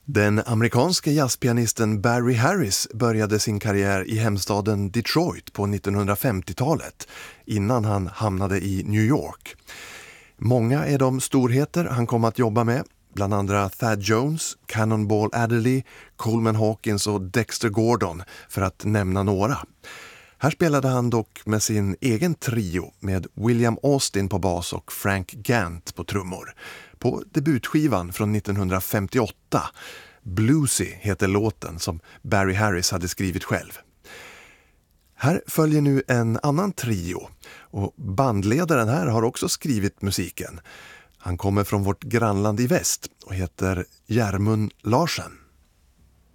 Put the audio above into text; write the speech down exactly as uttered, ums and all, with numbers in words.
Den amerikanske jazzpianisten Barry Harris började sin karriär i hemstaden Detroit på nittonhundrafemtiotalet innan han hamnade i New York. Många är de storheter han kom att jobba med, bland andra Thad Jones, Cannonball Adderley, Coleman Hawkins och Dexter Gordon för att nämna några. Här spelade han dock med sin egen trio med William Austin på bas och Frank Gant på trummor. På debutskivan från nittonhundrafemtioåtta, Bluesy heter låten som Barry Harris hade skrivit själv. Här följer nu en annan trio och bandledaren här har också skrivit musiken. Han kommer från vårt grannland i väst och heter Järmund Larsen.